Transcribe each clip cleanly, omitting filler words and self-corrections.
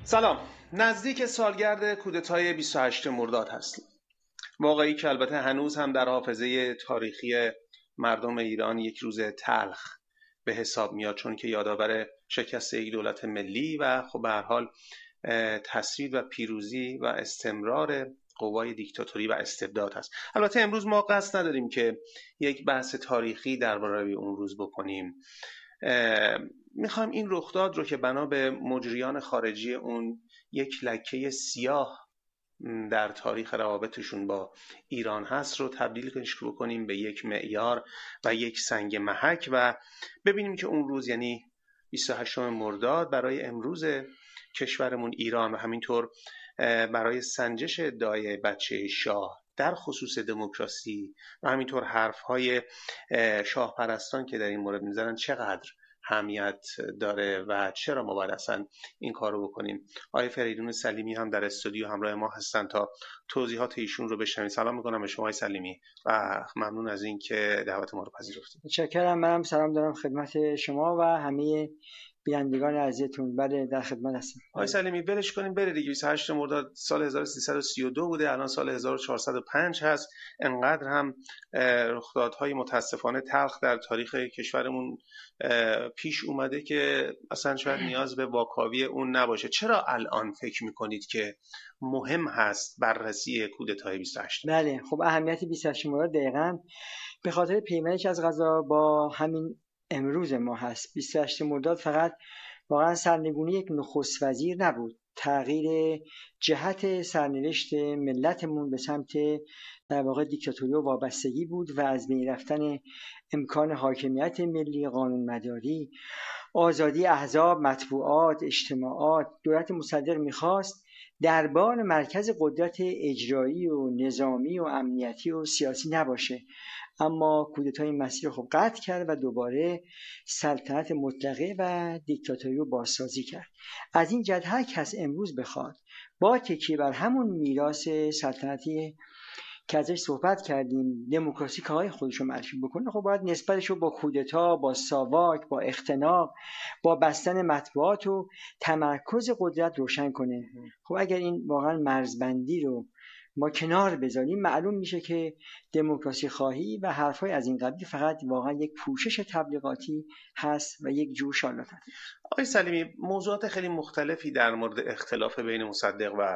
سلام. نزدیک سالگرد کودتای 28 مرداد هستیم. واقعی که البته هنوز هم در حافظه تاریخی مردم ایران یک روز تلخ به حساب میاد، چون که یادآور شکست یک دولت ملی و خب به هر حال تسوید و پیروزی و استمرار قوای دیکتاتوری و استبداد هست. البته امروز ما قصد نداریم که یک بحث تاریخی درباره اون روز بکنیم. میخوایم این رخداد رو که بنا به مجریان خارجی اون یک لکه سیاه در تاریخ روابطشون با ایران هست رو تبدیلش بکنیم به یک معیار و یک سنگ محک و ببینیم که اون روز، یعنی 28 مرداد، برای امروز کشورمون ایران و همینطور برای سنجش ادعای بچه شاه در خصوص دموکراسی و همینطور حرفهای شاه پرستان که در این مورد میزنن چقدر اهمیت داره و چرا ما باید اصلا این کار رو بکنیم. آقای فریدون سلیمی هم در استودیو همراه ما هستن تا توضیحات ایشون رو بشنویم. سلام میکنم به شما آقای سلیمی و ممنون از این که دعوت ما رو پذیرفتید. متشکرم. منم سلام دارم خدمت شما و همه بینندگان عزیزتون. بله، در خدمت هستم. آقای سلیمی ولش کنیم بره دیگه. 28 مرداد سال 1332 بوده، الان سال 1405 هست. انقدر هم رخدادهای متاسفانه تلخ در تاریخ کشورمون پیش اومده که اصلا شاید نیاز به واکاوی اون نباشه. چرا الان فکر میکنید که مهم هست بررسی کودتای 28؟ بله، خب اهمیت 28 مرداد دقیقاً به خاطر پیوندش از قضا با همین امروز ما هست. 28 مرداد فقط واقعا سرنگونی یک نخست وزیر نبود، تغییر جهت سرنوشت ملتمون به سمت در واقع دیکتاتوری و وابستگی بود و از بین رفتن امکان حاکمیت ملی، قانونمداری، آزادی احزاب، مطبوعات، اجتماعات. دولت مصدق میخواست دربان مرکز قدرت اجرایی و نظامی و امنیتی و سیاسی نباشه، اما کودتای مسیر خب قطع کرد و دوباره سلطنت مطلقه و دیکتاتوری رو بازسازی کرد. از این جهت هر کس امروز بخواد با تکیه بر همون میراث سلطنتی که ازش صحبت کردیم، دموکراسی کارهای خودش رو معرفی بکنه، خب باید نسبتش رو با کودتا، با ساواک، با اختناق، با بستن مطبوعات و تمرکز قدرت روشن کنه. خب اگر این واقعا مرزبندی رو ما کنار بذاریم، معلوم میشه که دموکراسی خواهی و حرفای از این قبیل فقط واقعا یک پوشش تبلیغاتی هست و یک جور شالاتت. آقای سلیمی، موضوعات خیلی مختلفی در مورد اختلاف بین مصدق و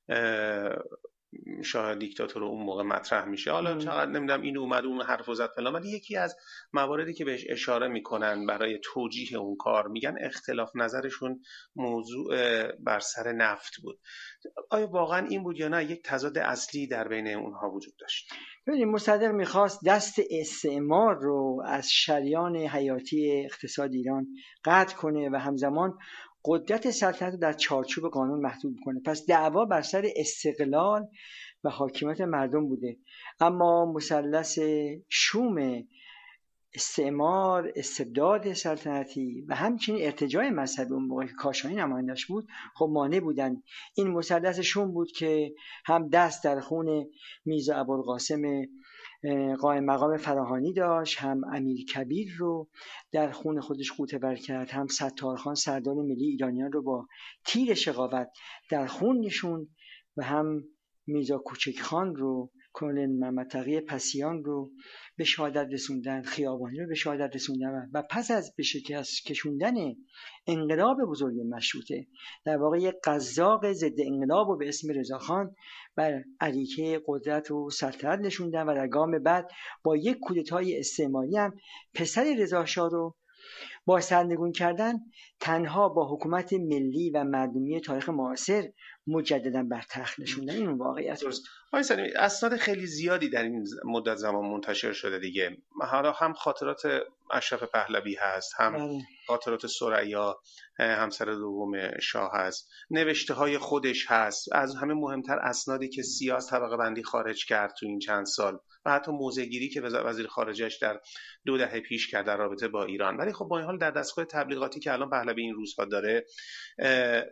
شاه دیکتاتور اون موقع مطرح میشه. حالا چقدر نمیدونم این اومد اون حرف زد فلان، ولی یکی از مواردی که بهش اشاره میکنن برای توجیه اون کار، میگن اختلاف نظرشون موضوع بر سر نفت بود. آیا واقعا این بود یا نه یک تضاد اصلی در بین اونها وجود داشت؟ ببینید، مصدق میخواست دست استعمار رو از شریان حیاتی اقتصاد ایران قطع کنه و همزمان قدرت سلطنت رو در چارچوب قانون محدود کنه. پس دعوا بر سر استقلال و حاکمیت مردم بوده. اما مثلث شوم استعمار، استبداد سلطنتی و همچنین ارتجاع مذهبی اون موقع که کاشانی نمایندش بود، خب مانع بودن. این مثلث شوم بود که هم دست در خون میرزا ابوالقاسم قائم مقام فراهانی داشت، هم امیر کبیر رو در خون خودش غوطه ور کرد، هم ستارخان سردار ملی ایرانیان رو با تیر شقاوت در خون نشوند و هم میرزا کوچک خان رو، کلن محمد تقی پسیان رو به شهادت رسوندن، خیابانی رو به شهادت رسوندن و پس از به شکست کشوندن انقلاب بزرگ مشروطه در واقع یک قزاق ضد انقلاب رو به اسم رضاخان بر علیه قدرت و سلطنت نشوندن و در گام بعد با یک کودتای استعماری هم پسر رضا شاه رو با سرنگون کردن تنها با حکومت ملی و مردمی تاریخ معاصر مجددا بر تخت نشوندن. این واقعیت است. آقای سلیمی، اسناد خیلی زیادی در این مدت زمان منتشر شده دیگه. حالا هم خاطرات اشرف پهلوی هست، هم خاطرات ثریا همسر دوم شاه هست، نوشته های خودش هست، از همه مهمتر اسنادی که سیاس طبقه بندی خارج کرد تو این چند سال و حتی موضع‌گیری که وزیر خارجه‌اش در 2 دهه پیش کرد در رابطه با ایران. ولی خب با این حال در دستگاه تبلیغاتی که الان پهلوی این روزها داره،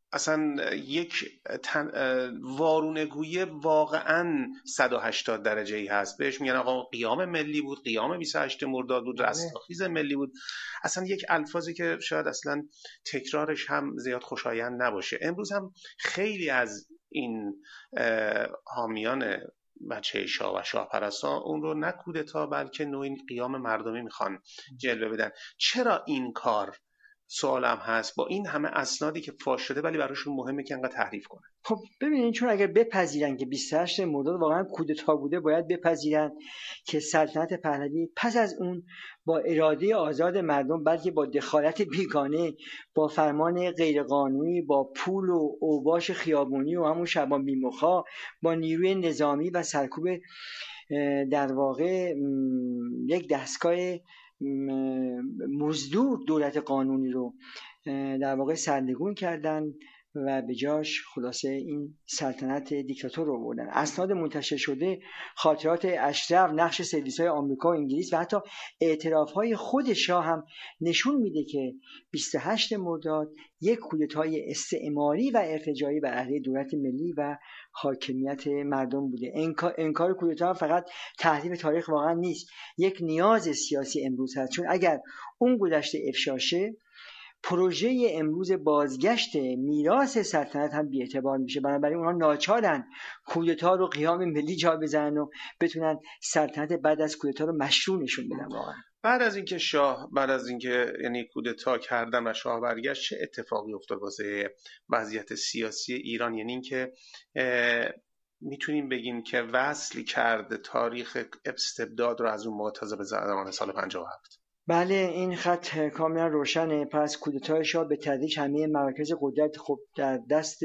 اصلا یک وارونگویی واقعا 180 درجه ای هست. بهش میگن آقا قیام ملی بود، قیام 28 مرداد بود، رستاخیز ملی بود. اصلا یک الفاظی که شاید اصلا تکرارش هم زیاد خوشایند نباشه. امروز هم خیلی از این حامیان بچه شاه و شاه پرستان اون رو نه کودتا بلکه نوعی قیام مردمی میخوان جلوه بدن. چرا این کار؟ سوالم هست با این همه اسنادی که فاش شده ولی براشون مهمه که انقدر تحریف کنن. خب ببینید، چون اگر بپذیرن که 28 مرداد واقعا کودتا بوده، باید بپذیرن که سلطنت پهلوی پس از اون با اراده آزاد مردم، بلکه با دخالت بیگانه، با فرمان غیرقانونی، با پول و اوباش خیابونی و همون شبان بیمخا، با نیروی نظامی و سرکوب در واقع یک دستگاه مزدور دولت قانونی رو در واقع سرنگون کردن و به جاش خلاصه این سلطنت دیکتاتور رو بردن. اسناد منتشر شده، خاطرات اشرف، نقش سرویس‌های آمریکا و انگلیس و حتی اعتراف‌های خود شاه هم نشون میده که 28 مرداد یک کودتای استعماری و ارتجاعی بر علیه دولت ملی و حاکمیت مردم بوده. انکار کودتا فقط تحریف تاریخ واقعا نیست، یک نیاز سیاسی امروز هست، چون اگر اون گذشته افشا شه، پروژه امروز بازگشت میراث سلطنت هم بی‌اعتبار میشه. بنابراین اونها ناچارن کودتا رو قیام ملی جا بزنن و بتونن سلطنت بعد از کودتا رو مشروع نشون بدن. واقعا بعد از اینکه یعنی کودتا کردن و شاه برگشت، چه اتفاقی افتاد واسه وضعیت سیاسی ایران؟ یعنی اینکه میتونیم بگیم که وصل کرده تاریخ استبداد رو از اون موقع تازه به زمان سال 57. بله، این خط کاملا روشنه. پس کودتای شاه به تدریج همه مراکز قدرت خب در دست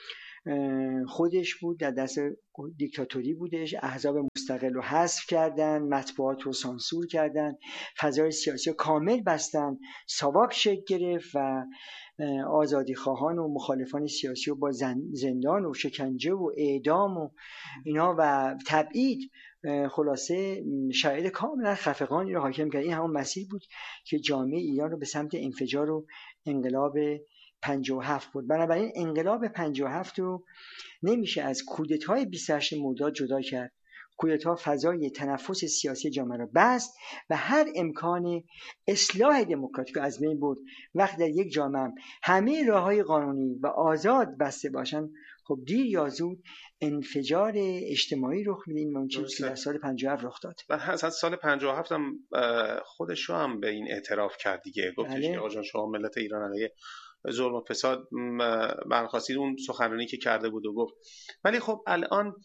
خودش بود، در دست دیکتاتوری بودش. احزاب مستقل رو حذف کردن، مطبوعات رو سانسور کردن، فضای سیاسی رو کامل بستن، ساواک شکل گرفت و آزادی خواهان و مخالفان سیاسی رو با زندان و شکنجه و اعدام و اینا و تبعید، خلاصه شرایط کاملا خفقانی رو حاکم کرد. این همون مسیر بود که جامعه ایران رو به سمت انفجار و انقلاب 57 بود. بنابراین انقلاب 57 رو نمیشه از کودتای 28 مرداد جدا کرد. کودتا فضای تنفس سیاسی جامعه را بست و هر امکان اصلاح دموکراتیک از بین برد. وقتی در یک جامعه همه راههای قانونی و آزاد بسته باشن، خب دیر یا زود انفجار اجتماعی رخ میده. این چیزی که در سال 57 رخ داد. و از سال 57 هم خودش هم به این اعتراف کرد دیگه. گفتش که آقا جان شما ملت ایران علیه ظلم و فساد برخواستید، اون سخنرانی که کرده بود و گفت. ولی خب الان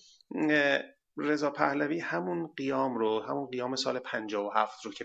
رضا پهلوی همون قیام سال 57 رو که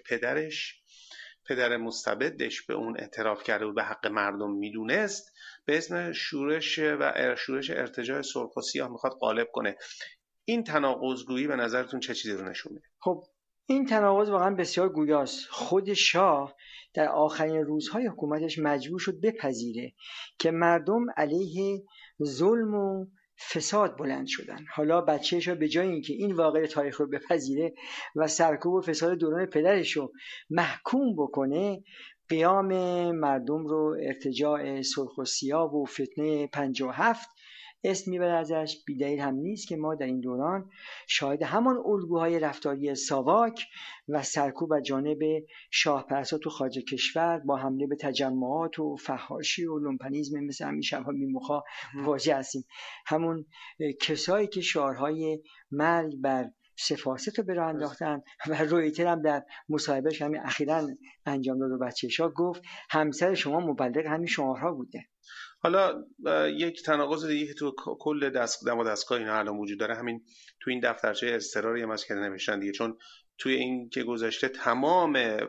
پدر مستبدش به اون اعتراف کرده بود، به حق مردم میدونست، به اسم شورش ارتجاع سرخ و سیاه میخواد غالب کنه. این تناقض‌گویی به نظرتون چه چیزی رو نشون میده؟ خب این تناقض واقعا بسیار گویاست. خود شاه در آخرین روزهای حکومتش مجبور شد بپذیره که مردم علیه ظلم و فساد بلند شدن. حالا بچه‌ش به جای اینکه این واقعه تاریخ رو بپذیره و سرکوب و فساد دوران پدرش رو محکوم بکنه، قیام مردم رو ارتجاع سرخ و سیاه و فتنه 57 اسم میبره ازش. بیدلیل هم نیست که ما در این دوران شاهد همان الگوهای رفتاری ساواک و سرکوب از جانب شاه پرستان تو خارج کشور با حمله به تجمعات و فحاشی و لومپنیسم مثل همین شبان بیمخا مواجه هستیم. همون کسایی که شعارهای مرگ بر سفاست رو به راه انداختن و رویتر هم در مصاحبهش همین اخیراً انجام داد و بچه‌شا گفت همسر شما مبلغ همین شعارها بوده. حالا یک تناقض دیگه که تو کل دستگاه اینا الان وجود داره، همین تو این دفترچه اضطراری هم از که نوشتن دیگه، چون توی این که گذشته تمام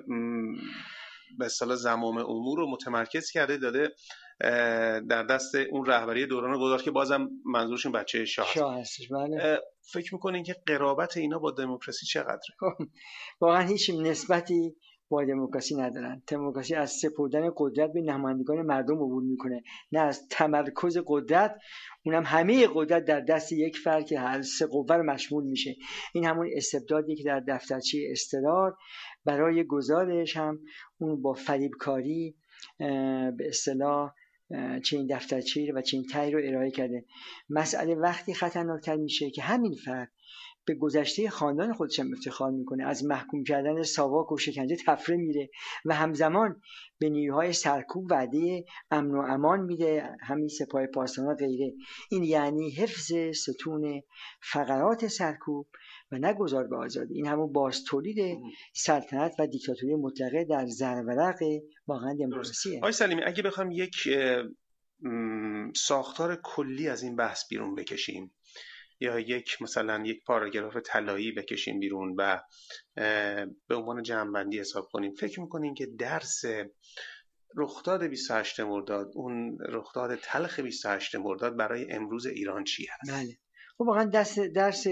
به اصطلاح زمام امور رو متمرکز کرده داده در دست اون رهبری دوران گذشته که بازم منظورشون بچه شاه هستش. بله. فکر میکنین که قرابت اینا با دموکراسی چقدره؟ واقعا هیچ نسبتی با دموکراسی ندارن. دموکراسی از سپردن قدرت به نمایندگان مردم عبور میکنه، نه از تمرکز قدرت، اونم همه قدرت در دست یک فرد که هر سه قوه رو مشمول میشه. این همون استبدادی که در دفترچه اضطرار برای گزارش هم اون با فریبکاری به اصطلاح چنین دفترچه‌ای و چنین طرحی رو ارائه کرده. مسئله وقتی خطرناکتر میشه که همین فرد به گذشته خاندان خودش هم افتخار میکنه، از محکوم کردن ساواک و شکنجه تفره میره و همزمان به نیروهای سرکوب وعده امن و امان میده، همین سپاه پاسداران و غیره. این یعنی حفظ ستون فقرات سرکوب و نگذار به آزادی. این همون باز تولید سلطنت و دیکتاتوری مطلقه در زرورق واقعا دموکراسیه. آقای سلیمی، اگه بخوام یک ساختار کلی از این بحث بیرون بکشیم یا مثلا یک پاراگراف طلایی بکشیم بیرون و به عنوان جمع‌بندی حساب کنیم، فکر می‌کنین که درس رخداد 28 مرداد، اون رخداد تلخ 28 مرداد برای امروز ایران چی هست؟ بله، خب واقعا درس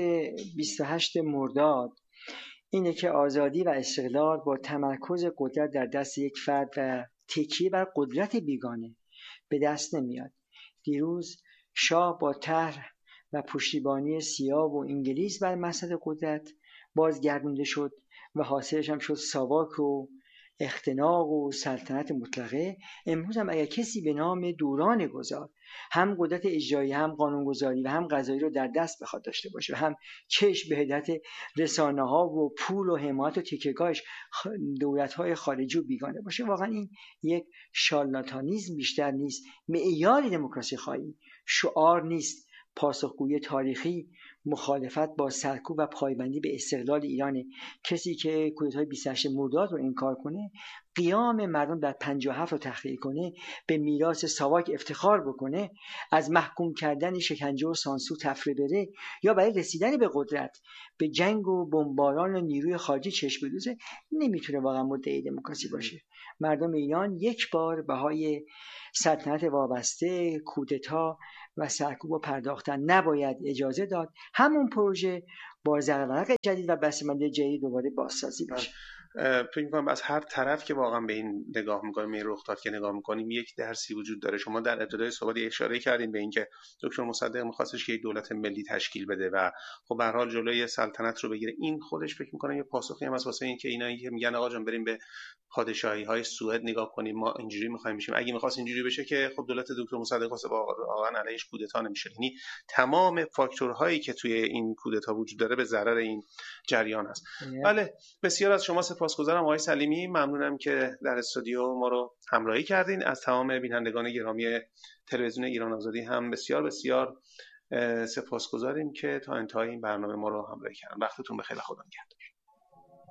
28 مرداد اینه که آزادی و استقلال با تمرکز قدرت در دست یک فرد و تکیه بر قدرت بیگانه به دست نمیاد. دیروز شاه با طرح و پشتیبانی سیاه و انگلیس بر مسند قدرت بازگردونده شد و حاصلش هم شد ساواک و اختناق و سلطنت مطلقه. امروز هم اگر کسی به نام دوران گذار هم قدرت اجرایی هم قانونگذاری و هم قضایی رو در دست بخواد داشته باشه و هم چشم به هدایت رسانه‌ها و پول و حمایت و تکیه‌گاهش دولت‌های خارجی و بیگانه باشه، واقعا این یک شارلاتانیسم بیشتر نیست، معیار دموکراسی خواهی شعار نیست. پاسخگویی تاریخی مخالفت با سرکوب و پایبندی به استقلال ایرانه. کسی که کودتای 28 مرداد رو انکار کنه، قیام مردم در 57 رو تحقیر کنه، به میراث ساواک افتخار بکنه، از محکوم کردن شکنجه و سانسور تفره بره یا برای رسیدن به قدرت به جنگ و بمباران و نیروی خارجی چشم بدوزه، نمیتونه واقعا مدعی دموکراسی باشه. مردم ایران یک بار بهای سلطنت وابسته، کودتا و سرکوب و پرداختن نباید اجازه داد. همون پروژه با زرورق جدید و بسته‌بندی جدید دوباره بازسازی بشه. فکر می‌کنم از هر طرف که واقعا به این نگاه می‌کنیم، این رخداد که نگاه می‌کنیم، یک درسی وجود داره. شما در ابتدای صحبت اشاره کردین به اینکه دکتر مصدق می‌خواستش که یک دولت ملی تشکیل بده و خب به هر حال جلوی سلطنت رو بگیره. این خودش فکر می‌کنم یه پاسخی هم واسه اینکه اینایی که میگن آقا جان بریم به پادشاهی‌های سوئد نگاه کنیم، ما اینجوری می‌خوایم بشیم. اگه می‌خواست اینجوری بشه که خب دولت دکتر مصدق واسه واقعا علیش کودتا نمی‌شد. یعنی تمام فاکتورهایی که توی این کودتا وجود داره به ضرر این جریان هست. بله، بسیار از شما سپاسگزارم آقای سلیمی. ممنونم که در استودیو ما رو همراهی کردین. از تمام بینندگان گرامی تلویزیون ایران آزادی هم بسیار بسیار سپاسگزاریم که تا انتهای این برنامه ما رو همراهی کردن. وقتتون بخیر، خدا نگهدار.